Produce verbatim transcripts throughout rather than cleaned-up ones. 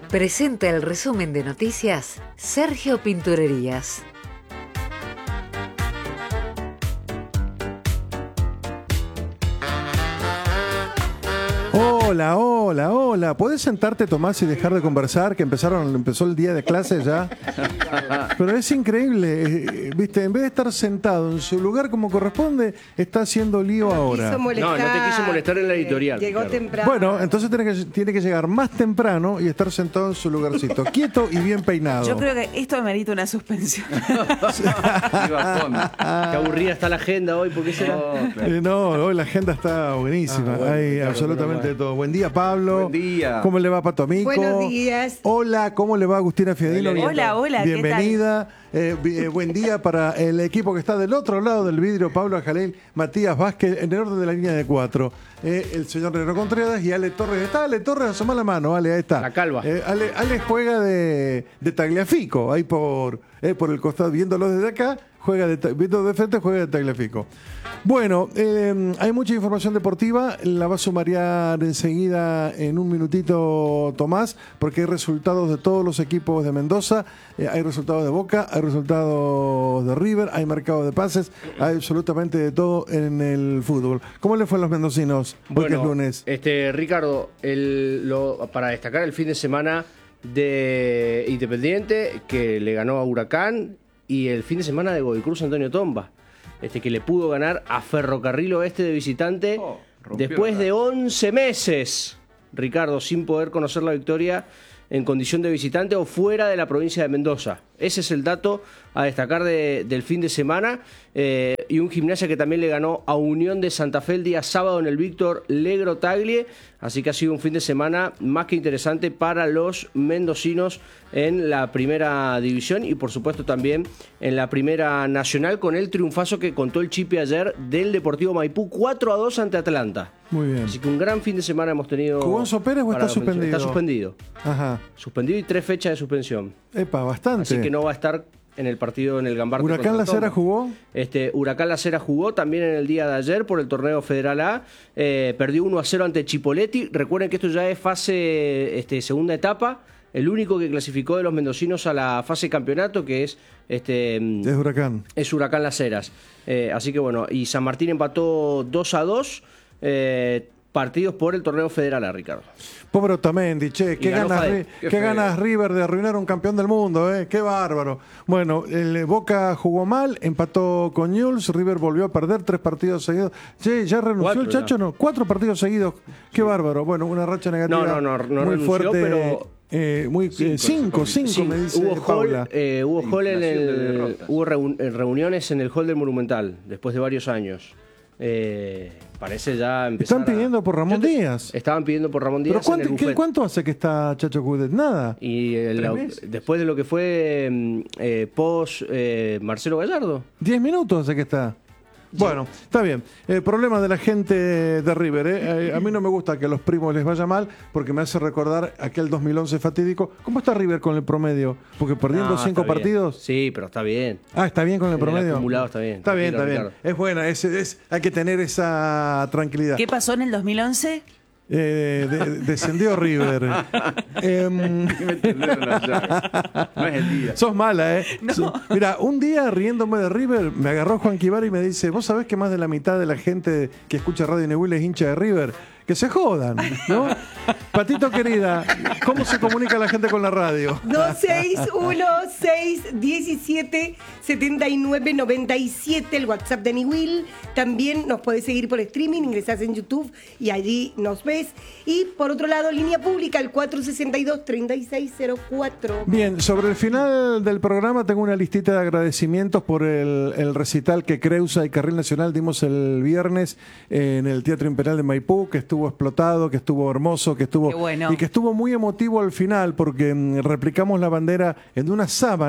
Presenta el resumen de noticias Sergio Pinturerías. Hola, hola, hola. ¿Podés sentarte, Tomás, y dejar de conversar? Que empezaron, empezó el día de clase ya. Pero es increíble, eh, viste, en vez de estar sentado en su lugar como corresponde, está haciendo lío ahora. No, no te quise molestar en la editorial. Llegó Ricardo. temprano. Bueno, entonces tiene que, tiene que llegar más temprano y estar sentado en su lugarcito, quieto y bien peinado. Yo creo que esto amerita una suspensión. Qué aburrida está la agenda hoy, ¿por qué será? Eh, no, hoy la agenda está buenísima. Ah, bueno, Hay claro, absolutamente bueno. de todo. Buen día, Pablo. Buen día. ¿Cómo le va, Pato Amico? Buenos días. Hola, ¿cómo le va, Agustina Fiadino? Hola, hola, hola, ¿qué tal? Bienvenida. Eh, bi- eh, buen día para el equipo que está del otro lado del vidrio, Pablo Ajalel, Matías Vázquez, en el orden de la línea de cuatro. Eh, el señor Nero Contreras y Ale Torres. ¿Está Ale Torres? Asoma la mano, Ale, ahí está. La calva. Eh, Ale, Ale juega de, de Tagliafico, ahí por, eh, por el costado, viéndolo desde acá, juega de, ta- viendo de frente, juega de Tagliafico. Bueno, eh, hay mucha información deportiva, la va a sumariar enseguida en un minutito Tomás, porque hay resultados de todos los equipos de Mendoza, eh, hay resultados de Boca, hay resultados de River, hay mercado de pases, hay absolutamente de todo en el fútbol. ¿Cómo le fue a los mendocinos hoy que es lunes? Este, Ricardo, el, lo, para destacar el fin de semana de Independiente, que le ganó a Huracán, y el fin de semana de Godoy Cruz Antonio Tomba, este, que le pudo ganar a Ferrocarril Oeste de visitante Oh, rompió después la- de once meses, Ricardo, sin poder conocer la victoria en condición de visitante o fuera de la provincia de Mendoza. Ese es el dato a destacar de- del fin de semana. Eh, y un Gimnasia que también le ganó a Unión de Santa Fe el día sábado en el Víctor Legro Taglie. Así que ha sido un fin de semana más que interesante para los mendocinos en la primera división y por supuesto también en la primera nacional, con el triunfazo que contó el Chipi ayer del Deportivo Maipú cuatro a dos ante Atlanta. Muy bien. Así que un gran fin de semana hemos tenido. ¿Jugó Enzo Pérez o para está los mendocinos. suspendido? Está suspendido. Ajá. Suspendido y tres fechas de suspensión. Epa, bastante. Así que no va a estar en el partido en el Gambarte. ¿Huracán contra La Cera Tomba. jugó? Este, Huracán La Cera jugó también en el día de ayer por el torneo Federal A. Eh, perdió uno a cero ante Chipoleti. Recuerden que esto ya es fase este, segunda etapa. El único que clasificó de los mendocinos a la fase campeonato, que es este Es Huracán. es Huracán Las Heras. Eh, así que bueno, y San Martín empató dos a dos. Eh, partidos por el torneo Federal A, Ricardo. Pobre Otamendi, che, qué ganó ganas, Fade. Ri- Qué qué feo. ganas River de arruinar a un campeón del mundo, eh, qué bárbaro. Bueno, el Boca jugó mal, empató con Newell's, River volvió a perder tres partidos seguidos. Che, ya renunció Cuatro, el Chacho, ya. no, cuatro partidos seguidos, qué bárbaro. Bueno, una racha negativa. No, no, no, no muy renunció, fuerte, pero- eh, muy eh, cinco, cinco, Sí, me dice hubo hall, Paula. eh, hubo hall en Inflación de el, derrotas. hubo reun- eh, reuniones en el hall del Monumental después de varios años. Eh, parece ya empezar Están pidiendo a- por Ramón Yo te- Díaz. Estaban pidiendo por Ramón Pero Díaz en el ¿cuánto, qué- buffet. ¿cuánto hace que está Chacho Cudet? Nada. Y el- ¿Tres la- meses? después de lo que fue mm, eh, post eh, Marcelo Gallardo. Diez minutos hace que está. Bueno, está bien. El problema de la gente de River, ¿eh? Eh, a mí no me gusta que a los primos les vaya mal porque me hace recordar aquel dos mil once fatídico. ¿Cómo está River con el promedio? Porque perdiendo No, cinco está bien. partidos. Sí, pero está bien. Ah, está bien con el El promedio. acumulado está bien. Está bien, está Tranquilo, bien. Ricardo. Es buena, es, es- hay que tener esa tranquilidad. ¿Qué pasó en el dos mil once? Eh, de- descendió River. Em, Me entendieron allá. No es el día. Sos mala, ¿eh? So- Mira, un día riéndome de River, me agarró Juan Kibar y me dice, ¿vos sabés que más de la mitad de la gente que escucha Radio Nehuil es hincha de River? Que se jodan, ¿no? Patito querida, ¿cómo se comunica la gente con la radio? dos seis uno seis uno siete siete nueve nueve siete, el WhatsApp de Niwil. También nos podés seguir por streaming, ingresás en YouTube y allí nos ves. Y por otro lado, línea pública, el cuatro sesenta y dos, treinta y seis cero cuatro. Bien, sobre el final del programa tengo una listita de agradecimientos por el, el recital que Creusa y Carril Nacional dimos el viernes en el Teatro Imperial de Maipú, que estuvo explotado, que estuvo hermoso, que estuvo Qué bueno. y que estuvo muy emotivo al final porque mm, replicamos la bandera en una sábana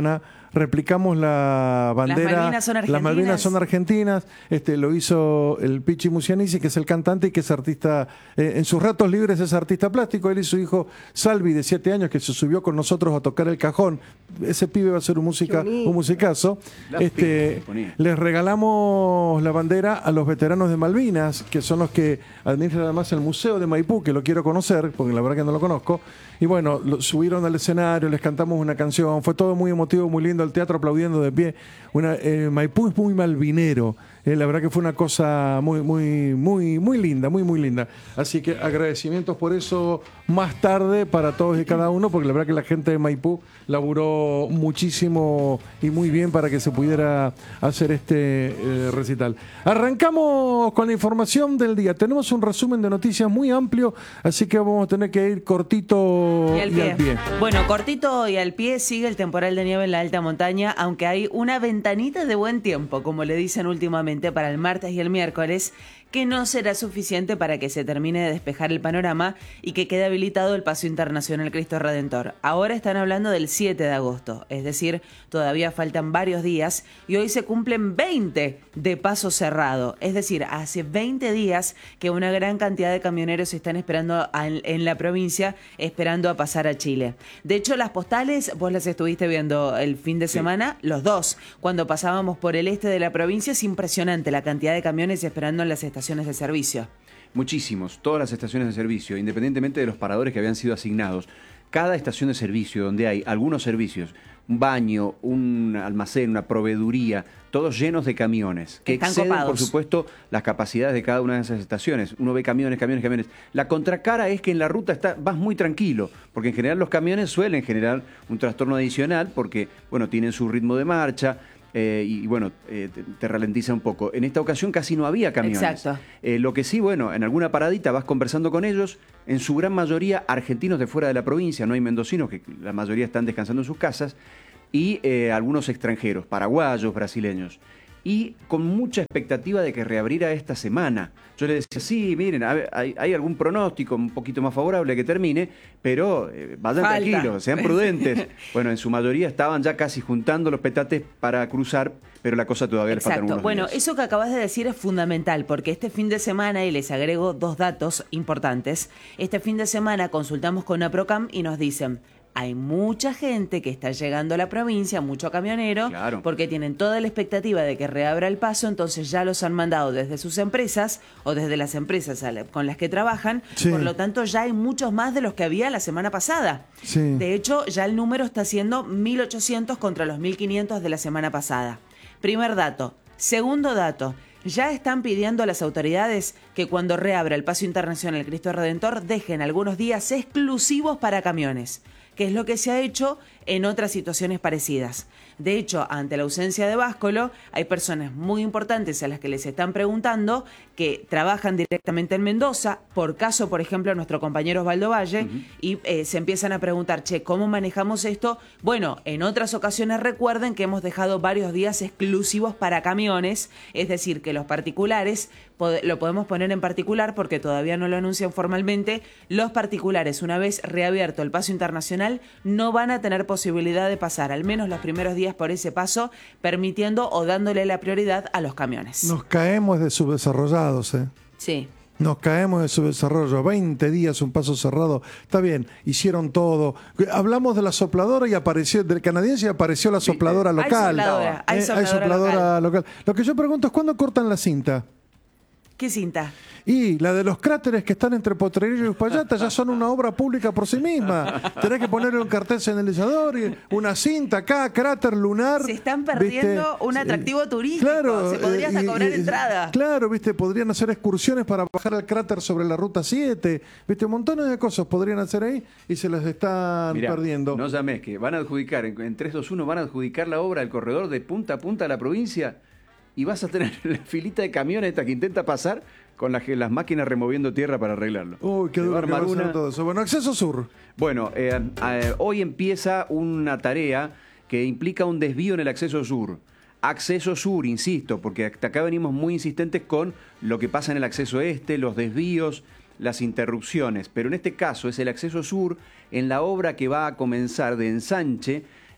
replicamos la bandera. Las Malvinas son Las argentinas. Malvinas son argentinas. Este, lo hizo el Pichi Musianici, que es el cantante y que es artista, eh, en sus ratos libres es artista plástico. Él y su hijo Salvi, de siete años, que se subió con nosotros a tocar el cajón. Ese pibe va a ser un, música, un musicazo. Las Este, pilas que ponía. les regalamos la bandera a los veteranos de Malvinas, que son los que administran además el Museo de Maipú, que lo quiero conocer, porque la verdad que no lo conozco. Y bueno, lo, subieron al escenario, les cantamos una canción, fue todo muy emotivo, muy lindo, el teatro aplaudiendo de pie. Una, eh, Maipú es muy malvinero, eh, la verdad que fue una cosa muy, muy, muy, muy linda, muy, muy linda. Así que agradecimientos por eso más tarde para todos y cada uno, porque la verdad que la gente de Maipú laburó muchísimo y muy bien para que se pudiera hacer este eh, recital. Arrancamos con la información del día. Tenemos un resumen de noticias muy amplio, así que vamos a tener que ir cortito Y al, y pie. al pie. Bueno, cortito y al pie sigue el temporal de nieve en la alta montaña, aunque hay una ventanita de buen tiempo, como le dicen últimamente, para el martes y el miércoles, que no será suficiente para que se termine de despejar el panorama y que quede habilitado el Paso Internacional Cristo Redentor. Ahora están hablando del siete de agosto, es decir, todavía faltan varios días y hoy se cumplen veinte de paso cerrado, es decir, hace veinte días que una gran cantidad de camioneros están esperando a, en la provincia, esperando a pasar a Chile. De hecho, las postales, vos las estuviste viendo el fin de semana, sí. Los dos, cuando pasábamos por el este de la provincia, es impresionante la cantidad de camiones esperando en las estaciones de servicio. Muchísimos, todas las estaciones de servicio, independientemente de los paradores que habían sido asignados. Cada estación de servicio donde hay algunos servicios, un baño, un almacén, una proveeduría, todos llenos de camiones, que Están exceden, copados. por supuesto, las capacidades de cada una de esas estaciones. Uno ve camiones, camiones, camiones. La contracara es que en la ruta está, vas muy tranquilo, porque en general los camiones suelen generar un trastorno adicional, porque, bueno, tienen su ritmo de marcha, Eh, y, y bueno, eh, te, te ralentiza un poco. En esta ocasión casi no había camiones. Exacto. Eh, lo que sí, bueno, en alguna paradita vas conversando con ellos, en su gran mayoría argentinos de fuera de la provincia, no hay mendocinos, que la mayoría están descansando en sus casas, y eh, algunos extranjeros, paraguayos, brasileños. Y con mucha expectativa de que reabriera esta semana. Yo les decía, sí, miren, hay, hay algún pronóstico un poquito más favorable que termine, pero eh, vayan Falta. tranquilos, sean prudentes. Bueno, en su mayoría estaban ya casi juntando los petates para cruzar, pero la cosa todavía le faltan Exacto. unos Bueno, días. eso que acabas de decir es fundamental, porque este fin de semana, y les agrego dos datos importantes, este fin de semana consultamos con APROCAM y nos dicen, hay mucha gente que está llegando a la provincia, mucho camionero, Claro. porque tienen toda la expectativa de que reabra el paso, entonces ya los han mandado desde sus empresas o desde las empresas a la- con las que trabajan, Sí. por lo tanto ya hay muchos más de los que había la semana pasada. Sí. De hecho, ya el número está siendo mil ochocientos contra los mil quinientos de la semana pasada. Primer dato. Segundo dato. Ya están pidiendo a las autoridades que cuando reabra el Paso Internacional Cristo Redentor dejen algunos días exclusivos para camiones, que es lo que se ha hecho en otras situaciones parecidas. De hecho, ante la ausencia de Báscolo, hay personas muy importantes a las que les están preguntando que trabajan directamente en Mendoza, por caso, por ejemplo, nuestro compañero Osvaldo Valle, uh-huh. y eh, se empiezan a preguntar, che, ¿cómo manejamos esto? Bueno, en otras ocasiones recuerden que hemos dejado varios días exclusivos para camiones, es decir, que los particulares, pod- lo podemos poner en particular porque todavía no lo anuncian formalmente, los particulares, una vez reabierto el Paso Internacional, no van a tener posibilidad de pasar al menos los primeros días por ese paso, permitiendo o dándole la prioridad a los camiones. Nos caemos de subdesarrollados, ¿eh? Sí. Nos caemos de subdesarrollo. veinte días, un paso cerrado. Está bien, hicieron todo. Hablamos de la sopladora y apareció, del canadiense y apareció la sopladora Hay local. sopladora, hay Eh, sopladora local. Lo que yo pregunto es, ¿cuándo cortan la cinta? ¿Qué cinta? Y la de los cráteres que están entre Potrerillo y Uspallata ya son una obra pública por sí misma. Tenés que ponerle un cartel señalizador y una cinta acá, cráter lunar. Se están perdiendo ¿viste? un atractivo turístico. Claro, Se podría hasta eh, y- cobrar y- entrada. Claro, viste, podrían hacer excursiones para bajar al cráter sobre la ruta siete. Viste, montones de cosas podrían hacer ahí y se las están Mirá, perdiendo. no llames, que van a adjudicar, en, en tres dos uno van a adjudicar la obra del corredor de punta a punta a la provincia y vas a tener la filita de camiones esta que intenta pasar con las, las máquinas removiendo tierra para arreglarlo. Uy, qué Se va a duro que va armar a ser una- todo eso. Bueno, acceso sur. Bueno, eh, eh, hoy empieza una tarea que implica un desvío en el acceso sur. Acceso sur, insisto, porque hasta acá venimos muy insistentes con lo que pasa en el acceso este, los desvíos, las interrupciones. Pero en este caso es el acceso sur en la obra que va a comenzar de ensanche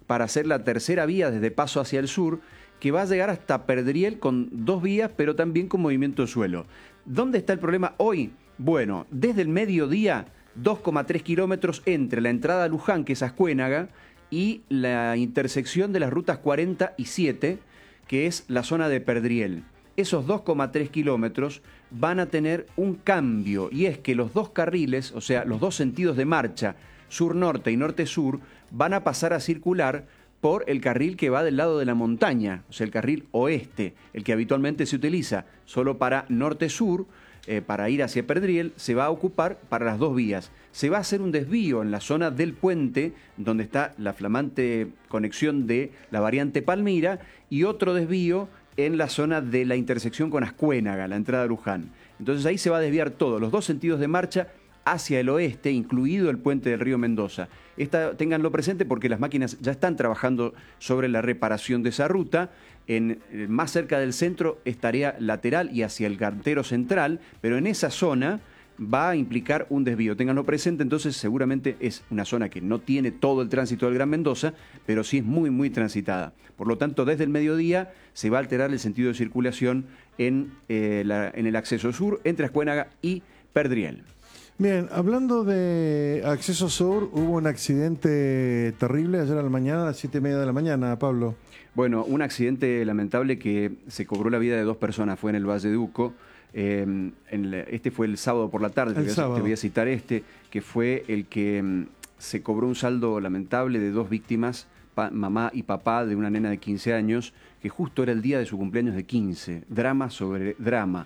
para hacer la tercera vía desde Paso hacia el sur, que va a llegar hasta Perdriel con dos vías, pero también con movimiento de suelo. ¿Dónde está el problema hoy? Bueno, desde el mediodía, dos coma tres kilómetros entre la entrada a Luján, que es Ascuénaga, y la intersección de las rutas cuarenta y siete, que es la zona de Perdriel. Esos dos coma tres kilómetros van a tener un cambio, y es que los dos carriles, o sea, los dos sentidos de marcha, sur-norte y norte-sur, van a pasar a circular por el carril que va del lado de la montaña, o sea, el carril oeste, el que habitualmente se utiliza solo para norte-sur, eh, para ir hacia Perdriel, se va a ocupar para las dos vías. Se va a hacer un desvío en la zona del puente, donde está la flamante conexión de la variante Palmira, y otro desvío en la zona de la intersección con Ascuénaga, la entrada a Luján. Entonces ahí se va a desviar todo, los dos sentidos de marcha hacia el oeste, incluido el puente del río Mendoza. Esta, ténganlo presente porque las máquinas ya están trabajando sobre la reparación de esa ruta. En, más cerca del centro es tarea lateral y hacia el cantero central, pero en esa zona va a implicar un desvío. Ténganlo presente, entonces seguramente es una zona que no tiene todo el tránsito del Gran Mendoza, pero sí es muy, muy transitada. Por lo tanto, desde el mediodía se va a alterar el sentido de circulación en, eh, la, en el acceso sur entre Ascuénaga y Perdriel. Bien, hablando de acceso sur, hubo un accidente terrible ayer a la mañana, a las siete y media de la mañana, Pablo. Bueno, un accidente lamentable que se cobró la vida de dos personas, fue en el Valle de Uco. Eh, en el, este fue el sábado por la tarde, te voy, a, te voy a citar este, que fue el que um, se cobró un saldo lamentable de dos víctimas, pa, mamá y papá de una nena de quince años, que justo era el día de su cumpleaños de quince. Drama sobre drama.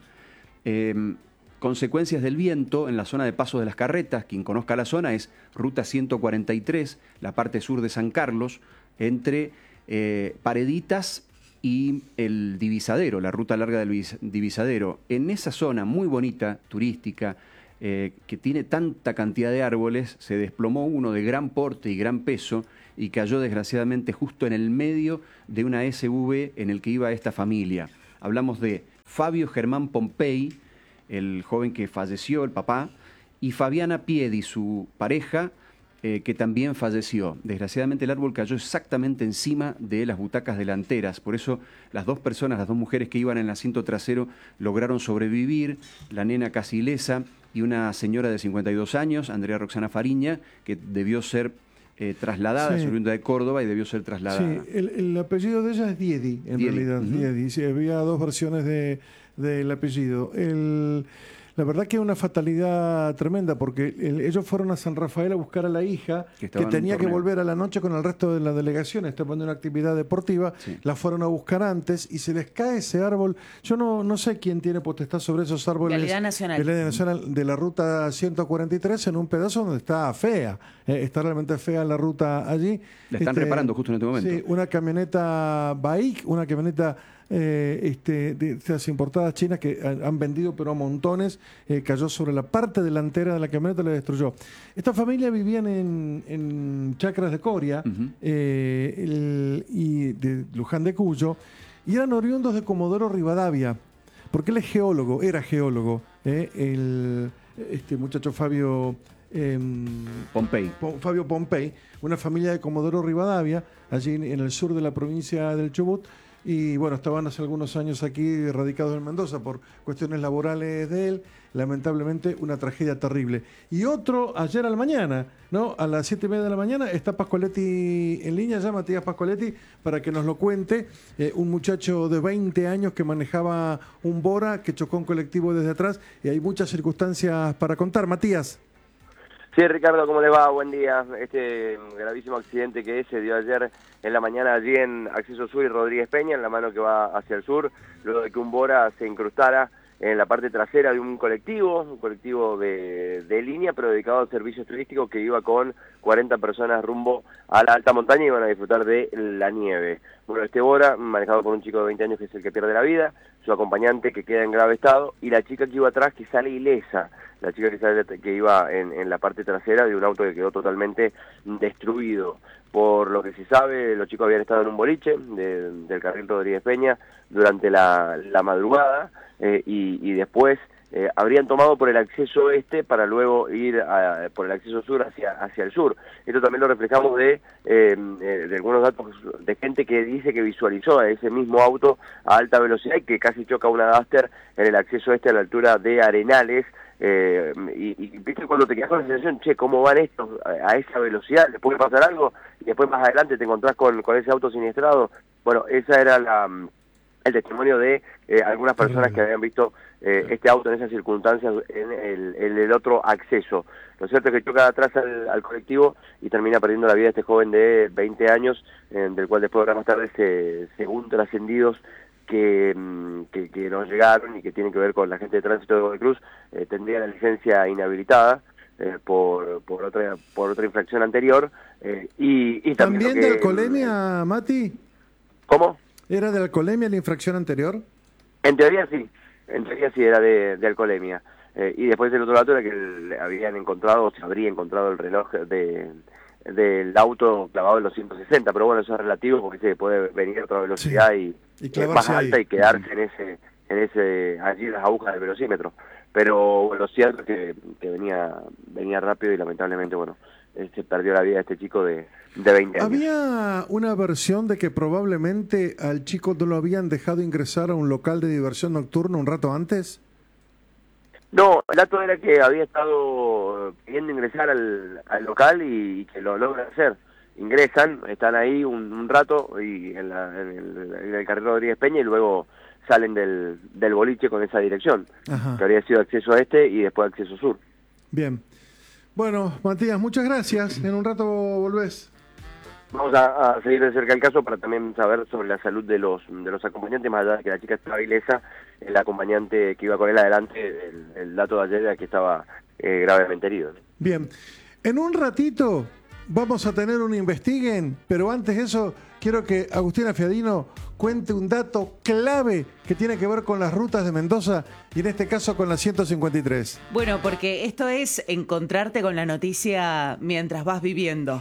Eh, Consecuencias del viento en la zona de Pasos de las Carretas. Quien conozca la zona es ruta ciento cuarenta y tres, la parte sur de San Carlos, entre eh, Pareditas y el Divisadero, la ruta larga del Divisadero. En esa zona muy bonita, turística, eh, que tiene tanta cantidad de árboles, se desplomó uno de gran porte y gran peso y cayó desgraciadamente justo en el medio de una S U V en el que iba esta familia. Hablamos de Fabio Germán Pompey, el joven que falleció, el papá, y Fabiana Piedi, su pareja, eh, que también falleció. Desgraciadamente el árbol cayó exactamente encima de las butacas delanteras, por eso las dos personas, las dos mujeres que iban en el asiento trasero lograron sobrevivir, la nena casi ilesa, y una señora de cincuenta y dos años, Andrea Roxana Fariña, que debió ser eh, trasladada, sí. Es oriunda de Córdoba y debió ser trasladada. Sí, el, el apellido de ella es Diedi, en Diedi. realidad. Uh-huh. Diedi. Sí, había dos versiones de del apellido. El, la verdad que es una fatalidad tremenda porque el, ellos fueron a San Rafael a buscar a la hija que, que tenía que volver a la noche con el resto de la delegación, estaban en una actividad deportiva, sí. La fueron a buscar antes y se les cae ese árbol. Yo no, no sé quién tiene potestad sobre esos árboles. Realidad Nacional. Realidad Nacional de la ruta ciento cuarenta y tres en un pedazo donde está fea, eh, está realmente fea la ruta allí. La están este, reparando justo en este momento. Sí, una camioneta Baik, una camioneta Eh, este, de estas importadas chinas que han vendido pero a montones, eh, cayó sobre la parte delantera de la camioneta y la destruyó. Esta familia vivían en, en Chacras de Coria, uh-huh. eh, el, y de Luján de Cuyo, y eran oriundos de Comodoro Rivadavia, porque él es geólogo, era geólogo, eh, el, este muchacho Fabio eh, Pompey. Fabio Pompey, una familia de Comodoro Rivadavia, allí en, en el sur de la provincia del Chubut. Y bueno, estaban hace algunos años aquí radicados en Mendoza por cuestiones laborales de él. Lamentablemente una tragedia terrible. Y otro ayer a la mañana, ¿no? A las siete y media de la mañana está Pascualetti en línea, ya Matías Pascualetti, para que nos lo cuente. Eh, un muchacho de veinte años que manejaba un Bora, que chocó un colectivo desde atrás. Y hay muchas circunstancias para contar. Matías. Sí, Ricardo, ¿cómo le va? Buen día. Este gravísimo accidente que se dio ayer en la mañana allí en Acceso Sur y Rodríguez Peña, en la mano que va hacia el sur, luego de que un Bora se incrustara en la parte trasera de un colectivo, un colectivo de, de línea, pero dedicado a servicios turísticos, que iba con cuarenta personas rumbo a la alta montaña y iban a disfrutar de la nieve. Bueno, este Bora, manejado por un chico de veinte años que es el que pierde la vida, su acompañante que queda en grave estado, y la chica que iba atrás que sale ilesa, la chica que, sale, que iba en, en la parte trasera de un auto que quedó totalmente destruido. Por lo que se sabe, los chicos habían estado en un boliche de, del carril Rodríguez Peña durante la, la madrugada, eh, y, y después eh, habrían tomado por el acceso este para luego ir a, por el acceso sur hacia, hacia el sur. Esto también lo reflejamos de, eh, de algunos datos de gente que dice que visualizó a ese mismo auto a alta velocidad y que casi choca una Duster en el acceso este a la altura de Arenales. Eh, y, y viste cuando te quedas con la sensación, che, ¿cómo van estos a, a esa velocidad? ¿Les puede pasar algo? Y después más adelante te encontrás con, con ese auto siniestrado. Bueno, esa era la, el testimonio de eh, algunas personas que habían visto eh, este auto en esas circunstancias en el, en el otro acceso. Lo cierto es que choca atrás al, al colectivo y termina perdiendo la vida este joven de veinte años, eh, del cual después, horas más tarde, se, según trascendidos que, que, que nos llegaron y que tienen que ver con la gente de tránsito de Godoy Cruz, eh, tendría la licencia inhabilitada eh, por, por otra por otra infracción anterior. Eh, y, y también, ¿También que, de alcoholemia, Mati? ¿Cómo? ¿Era de alcoholemia la infracción anterior? En teoría sí, en teoría sí era de, de alcoholemia. Eh, y después el otro dato era que le habían encontrado, o se habría encontrado el reloj de del auto clavado en los ciento sesenta, pero bueno, eso es relativo porque se puede venir a otra velocidad sí. y, y es más ahí. alta y quedarse en ese, en ese, allí las agujas del velocímetro. Pero lo cierto es que, que venía, venía rápido y lamentablemente, bueno, se perdió la vida este chico de, de veinte años. Había una versión de que probablemente al chico no lo habían dejado ingresar a un local de diversión nocturna un rato antes. No, el dato era que había estado pidiendo ingresar al, al local y, y que lo logran hacer. Ingresan, están ahí un, un rato y en, la, en, el, en el carril Rodríguez Peña y luego salen del, del boliche con esa dirección. Ajá. Que habría sido acceso a este y después acceso sur. Bien. Bueno, Matías, muchas gracias. En un rato volvés. Vamos a, a seguir de cerca el caso para también saber sobre la salud de los de los acompañantes, más allá de que la chica estaba ilesa, el acompañante que iba con él adelante, el, el dato de ayer era que estaba eh, gravemente herido. Bien, en un ratito vamos a tener un investiguen, pero antes de eso quiero que Agustina Fiadino cuente un dato clave que tiene que ver con las rutas de Mendoza y en este caso con la ciento cincuenta y tres. Bueno, porque esto es encontrarte con la noticia mientras vas viviendo.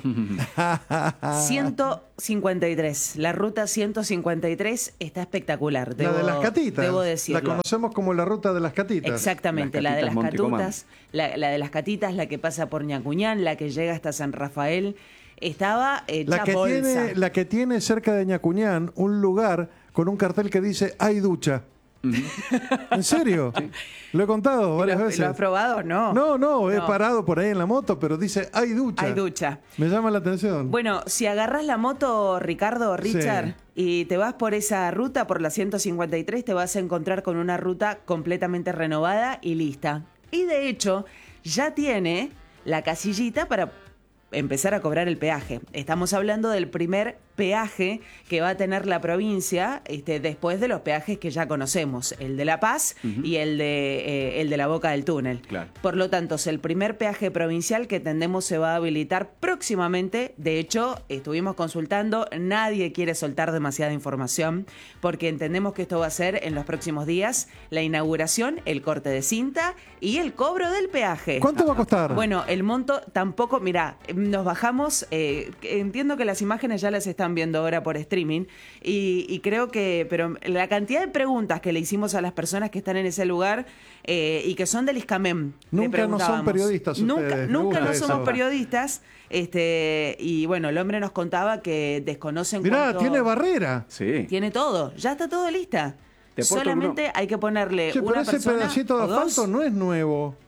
ciento cincuenta y tres, la ruta ciento cincuenta y tres está espectacular. Debo, la de las catitas. Debo decirlo. La conocemos como la ruta de las catitas. Exactamente, la de las catutas, la, la de las catitas, la que pasa por Ñacuñán, la que llega hasta San Rafael. Estaba hecha la que bolsa. Tiene, la que tiene cerca de Ñacuñán un lugar con un cartel que dice hay ducha. Uh-huh. ¿En serio? Sí. Lo he contado varias ¿Lo, veces. ¿Lo has probado? No. No, no, he no. parado por ahí en la moto, pero dice hay ducha. Hay ducha. Me llama la atención. Bueno, si agarras la moto, Ricardo, Richard, sí. y te vas por esa ruta, por la ciento cincuenta y tres, te vas a encontrar con una ruta completamente renovada y lista. Y de hecho, ya tiene la casillita para empezar a cobrar el peaje. Estamos hablando del primer peaje que va a tener la provincia este, después de los peajes que ya conocemos, el de La Paz uh-huh. y el de, eh, el de la Boca del Túnel. Claro. Por lo tanto, es el primer peaje provincial que entendemos se va a habilitar próximamente. De hecho, estuvimos consultando, nadie quiere soltar demasiada información porque entendemos que esto va a ser en los próximos días la inauguración, el corte de cinta y el cobro del peaje. ¿Cuánto va a costar? Bueno, el monto tampoco, mirá, nos bajamos, eh, entiendo que las imágenes ya las están viendo ahora por streaming y, y creo que, pero la cantidad de preguntas que le hicimos a las personas que están en ese lugar eh, y que son del ISCAMEM. Nunca no son periodistas Nunca, ustedes, nunca no eso. somos periodistas. Este, y bueno, el hombre nos contaba que desconocen Mirá, cuánto... tiene barrera. Sí. Tiene todo, ya está todo lista. Solamente uno. hay que ponerle che, una pero ese persona pedacito de asfalto dos. no es nuevo.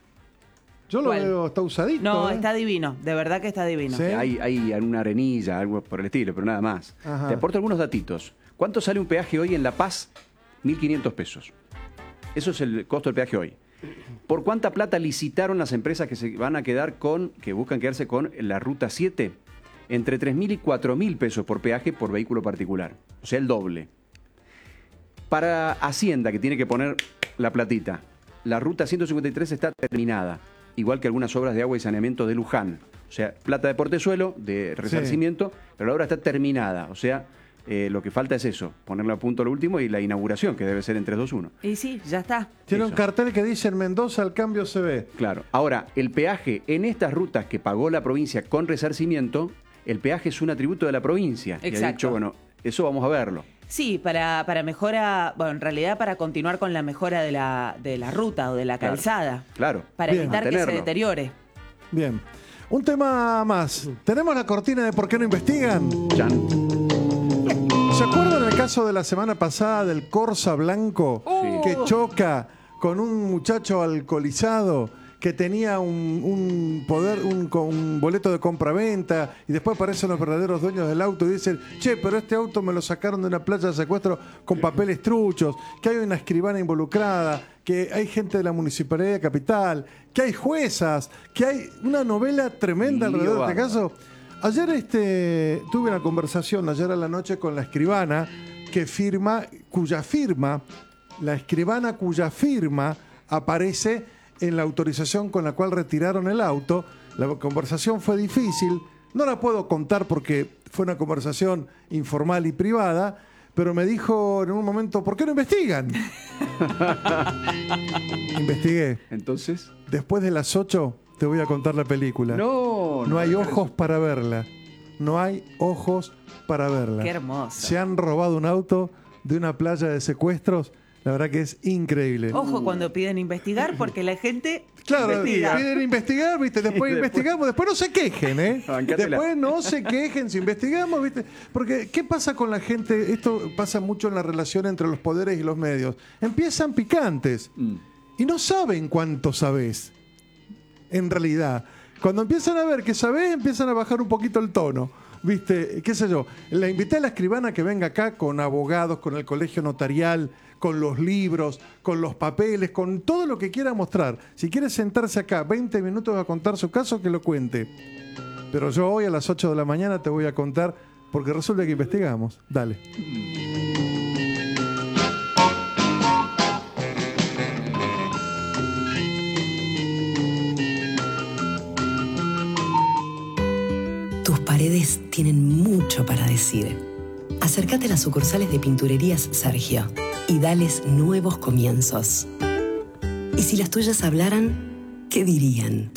Yo lo ¿Cuál? veo, está usadito. No, ¿eh? está divino, de verdad que está divino. ¿Sí? Hay, hay alguna arenilla, algo por el estilo, pero nada más. Ajá. Te aporto algunos datitos. ¿Cuánto sale un peaje hoy en La Paz? mil quinientos pesos. Eso es el costo del peaje hoy. ¿Por cuánta plata licitaron las empresas que se van a quedar con, que buscan quedarse con la Ruta siete? Entre tres mil y cuatro mil pesos por peaje por vehículo particular. O sea, el doble. Para Hacienda, que tiene que poner la platita, la Ruta ciento cincuenta y tres está terminada. Igual que algunas obras de agua y saneamiento de Luján. O sea, plata de portezuelo, de resarcimiento, sí. pero la obra está terminada. O sea, eh, lo que falta es eso, ponerle a punto lo último y la inauguración, que debe ser en tres, dos, uno. Y sí, ya está. Tiene eso. Un cartel que dice en Mendoza el cambio se ve. Claro. Ahora, el peaje en estas rutas que pagó la provincia con resarcimiento, el peaje es un atributo de la provincia. Exacto. Y ha dicho, bueno, eso vamos a verlo. Sí, para, para mejora, bueno, en realidad para continuar con la mejora de la, de la ruta o de la Claro, calzada. claro. Para Bien. evitar que se Mantenerlo. deteriore. Bien. Un tema más. ¿Tenemos la cortina de por qué no investigan? Chan. ¿Se acuerdan el caso de la semana pasada del Corsa blanco que choca con un muchacho alcoholizado que tenía un, un poder, un, con un boleto de compra-venta y después aparecen los verdaderos dueños del auto y dicen, che, pero este auto me lo sacaron de una playa de secuestro con papeles truchos, que hay una escribana involucrada, que hay gente de la Municipalidad de Capital, que hay juezas, que hay una novela tremenda Lío alrededor de este bárbaro. caso? Ayer este, tuve una conversación, ayer a la noche, con la escribana que firma, cuya firma, la escribana cuya firma aparece en la autorización con la cual retiraron el auto. La conversación fue difícil, no la puedo contar porque fue una conversación informal y privada, pero me dijo en un momento, ¿por qué no investigan? Investigué. Entonces. Después de las ocho te voy a contar la película. No, No hay ojos para verla. No hay ojos para verla. Qué hermoso. Se han robado un auto de una playa de secuestros. La verdad que es increíble. Ojo cuando piden investigar porque la gente Claro, investiga. piden investigar, ¿viste? Después Sí, después- investigamos, después no se quejen, ¿eh? Bancátela. Después no se quejen si investigamos, ¿viste? Porque, ¿qué pasa con la gente? Esto pasa mucho en la relación entre los poderes y los medios. Empiezan picantes Mm. y no saben cuánto sabés, en realidad. Cuando empiezan a ver que sabés, empiezan a bajar un poquito el tono. ¿Viste? ¿Qué sé yo? La invité a la escribana que venga acá con abogados, con el colegio notarial, con los libros, con los papeles, con todo lo que quiera mostrar. Si quiere sentarse acá veinte minutos a contar su caso, que lo cuente. Pero yo hoy a las ocho de la mañana te voy a contar, porque resulta que investigamos. Dale. Tus paredes tienen mucho para decir. Acércate a las sucursales de Pinturerías Sergio y dales nuevos comienzos. Y si las tuyas hablaran, ¿qué dirían?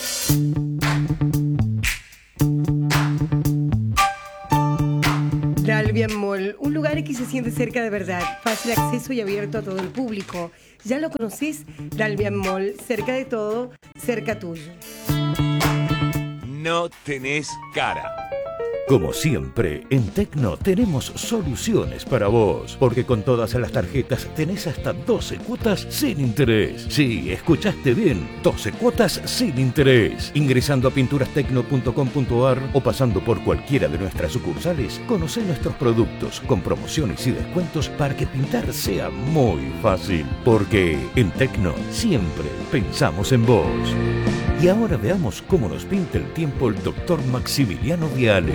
Dalvian Mall, un lugar que se siente cerca de verdad, fácil acceso y abierto a todo el público. ¿Ya lo conoces? Dalvian Mall, cerca de todo, cerca tuyo. No tenés cara. Como siempre, en Tecno tenemos soluciones para vos, porque con todas las tarjetas tenés hasta doce cuotas sin interés. Sí, escuchaste bien, doce cuotas sin interés. Ingresando a pinturas tecno punto com punto ar o pasando por cualquiera de nuestras sucursales, conocé nuestros productos con promociones y descuentos para que pintar sea muy fácil. Porque en Tecno siempre pensamos en vos. Y ahora veamos cómo nos pinta el tiempo el doctor Maximiliano Viale.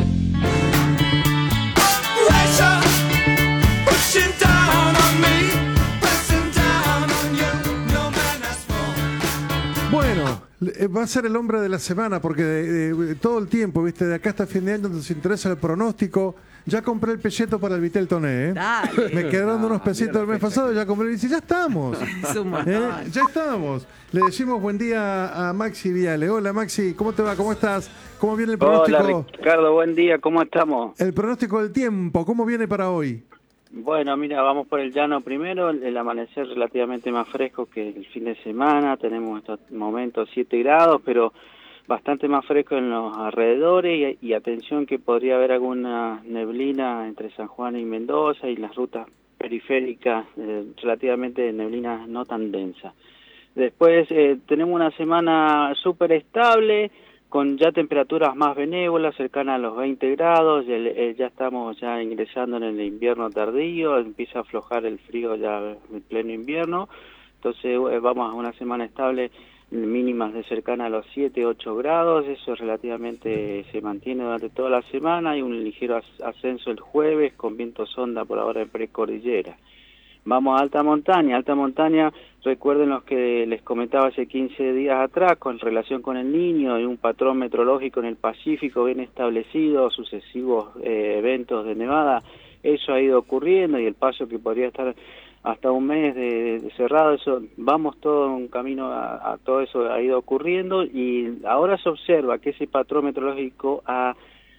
Bueno, eh, va a ser el hombre de la semana porque de- de- todo el tiempo, ¿viste? De acá hasta fin de año nos interesa el pronóstico. Ya compré el pelleto para el Vitel Toné, ¿eh? Dale. Me quedaron unos Ah, pesitos mira el la mes fecha. pasado, ya compré y dice, ya estamos. Es un montón. ¿Eh? Ya estamos. Le decimos buen día a Maxi Viale. Hola Maxi, ¿cómo te va? ¿Cómo estás? ¿Cómo viene el pronóstico? Hola Ricardo, buen día, ¿cómo estamos? El pronóstico del tiempo, ¿cómo viene para hoy? Bueno, mira, vamos por el llano primero, el, el amanecer relativamente más fresco que el fin de semana, tenemos estos momentos siete grados, pero bastante más fresco en los alrededores y, y atención que podría haber alguna neblina entre San Juan y Mendoza y las rutas periféricas, eh, relativamente neblina no tan densa. Después eh, tenemos una semana súper estable, con ya temperaturas más benévolas, cercanas a los veinte grados, y el- eh, ya estamos ya ingresando en el invierno tardío, empieza a aflojar el frío ya en pleno invierno, entonces eh, vamos a una semana estable, mínimas de cercana a los siete, ocho grados, eso relativamente se mantiene durante toda la semana, hay un ligero as- ascenso el jueves con viento sonda por ahora en precordillera. Vamos a alta montaña, alta montaña, recuerden los que les comentaba hace quince días atrás con relación con el Niño y un patrón meteorológico en el Pacífico bien establecido, sucesivos eh, eventos de nevada, eso ha ido ocurriendo y el paso que podría estar hasta un mes de, de cerrado, eso vamos todo un camino a, a todo eso ha ido ocurriendo y ahora se observa que ese patrón meteorológico ha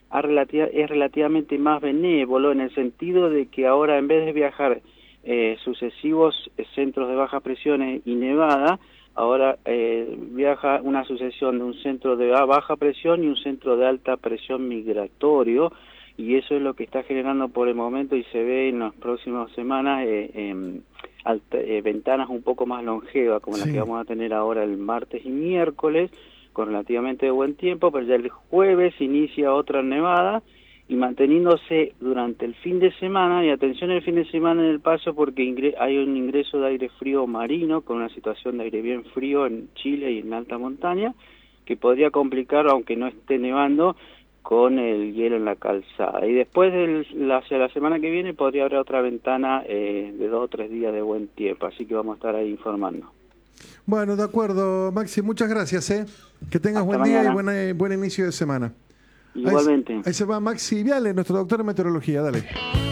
ha relativa, es relativamente más benévolo en el sentido de que ahora en vez de viajar eh, sucesivos centros de baja presión y nevada, ahora eh, viaja una sucesión de un centro de baja presión y un centro de alta presión migratorio, y eso es lo que está generando por el momento y se ve en las próximas semanas eh, eh, alta, eh, ventanas un poco más longevas, como sí. las que vamos a tener ahora el martes y miércoles, con relativamente buen tiempo, pero ya el jueves inicia otra nevada y manteniéndose durante el fin de semana, y atención el fin de semana en el paso porque hay un ingreso de aire frío marino con una situación de aire bien frío en Chile y en alta montaña, que podría complicar, aunque no esté nevando, con el hielo en la calzada. Y después, del, hacia la semana que viene, podría haber otra ventana eh, de dos o tres días de buen tiempo, así que vamos a estar ahí informando. Bueno, de acuerdo, Maxi, muchas gracias, ¿eh? Que tengas Hasta buen mañana. día y buena, buen inicio de semana. Igualmente. Ahí, ahí se va Maxi Viale, nuestro doctor en meteorología, dale.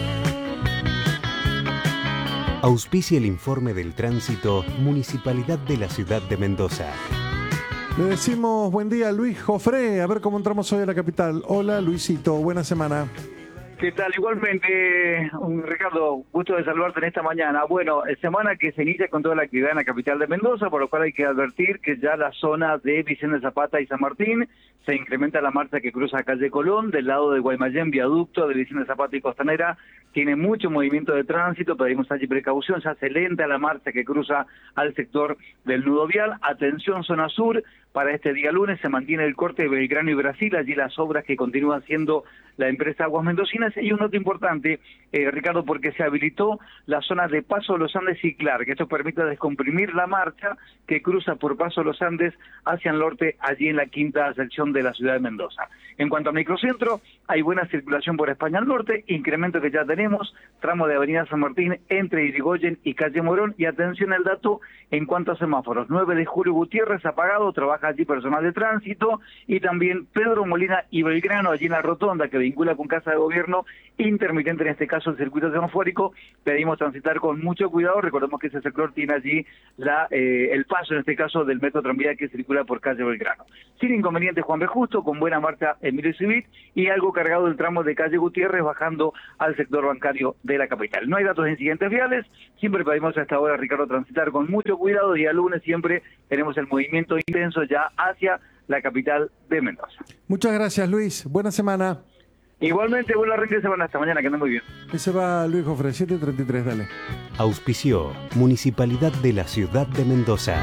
Auspicia el informe del tránsito Municipalidad de la Ciudad de Mendoza. Le decimos buen día a Luis Jofré, a ver cómo entramos hoy a la capital. Hola Luisito, buena semana. ¿Qué tal? Igualmente, un Ricardo, gusto de saludarte en esta mañana. Bueno, semana que se inicia con toda la actividad en la capital de Mendoza, por lo cual hay que advertir que ya la zona de Vicente Zapata y San Martín se incrementa la marcha que cruza calle Colón, del lado de Guaymallén, viaducto de Vicente Zapata y Costanera, tiene mucho movimiento de tránsito, pedimos allí precaución, ya se lenta la marcha que cruza al sector del nudo vial. Atención zona sur, para este día lunes se mantiene el corte de Belgrano y Brasil, allí las obras que continúa haciendo la empresa Aguas Mendocinas. Y un dato importante, eh, Ricardo, porque se habilitó la zona de Paso Los Andes y Clar, que esto permite descomprimir la marcha que cruza por Paso Los Andes hacia el norte, allí en la quinta sección de la ciudad de Mendoza. En cuanto al microcentro, hay buena circulación por España al norte, incremento que ya tenemos, tramo de Avenida San Martín entre Irigoyen y Calle Morón, y atención al dato en cuanto a semáforos, nueve de julio Gutiérrez apagado, trabaja allí personal de tránsito, y también Pedro Molina y Belgrano, allí en la rotonda que vincula con Casa de Gobierno, intermitente en este caso el circuito semafórico, pedimos transitar con mucho cuidado, recordemos que ese sector tiene allí la eh, el paso en este caso del metro tranvía que circula por Calle Belgrano. Sin inconveniente Juan B. Justo, con buena marcha Emilio Civit y algo cargado el tramo de Calle Gutiérrez bajando al sector bancario de la capital. No hay datos de incidentes viales, siempre pedimos a esta hora, Ricardo, transitar con mucho cuidado, y al lunes siempre tenemos el movimiento intenso ya hacia la capital de Mendoza. Muchas gracias Luis, buena semana. Igualmente, buen arranque de semana, hasta mañana, que ande muy bien. Ese va Luis Jofre, siete treinta y tres, dale. Auspició Municipalidad de la Ciudad de Mendoza.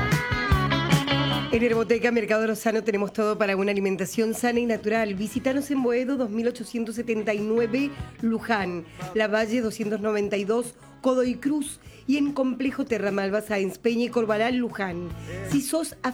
En Herboteca Mercado Lozano tenemos todo para una alimentación sana y natural. Visítanos en Boedo dos mil ochocientos setenta y nueve, Luján, Lavalle doscientos noventa y dos, Godoy Cruz, y en Complejo Terramalba, Sáenz Peña y Corbalán, Luján. Si sos